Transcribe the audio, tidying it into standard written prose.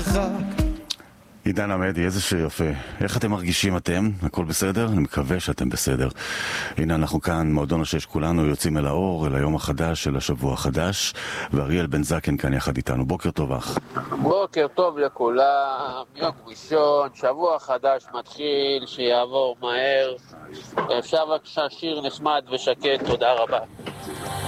מרחק. עידן עמדי, איזה שיר יפה. איך אתם מרגישים אתם? הכל בסדר? אני מקווה שאתם בסדר. הנה אנחנו כאן, מועדון השש, כולנו יוצאים אל האור, אל היום החדש, אל השבוע החדש, ואריאל בן זקן כאן יחד איתנו. בוקר טוב אח. בוקר טוב לכולם, יום ראשון, שבוע חדש מתחיל, שיעבור מהר. אפשר בבקשה שיר נחמד ושקט, תודה רבה.